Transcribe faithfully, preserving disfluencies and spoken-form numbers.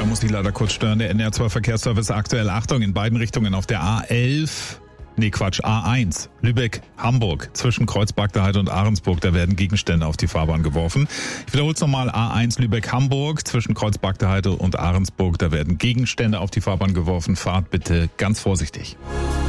muss ich leider kurz stören. Der N D R zwei Verkehrsservice aktuell. Achtung, in beiden Richtungen auf der A elf. Nee, Quatsch, A eins, Lübeck-Hamburg, zwischen Kreuzberg-der-Heide und Ahrensburg, da werden Gegenstände auf die Fahrbahn geworfen. Ich wiederhole es nochmal, A eins Lübeck-Hamburg, zwischen Kreuzberg-der-Heide und Ahrensburg, da werden Gegenstände auf die Fahrbahn geworfen. Fahrt bitte ganz vorsichtig.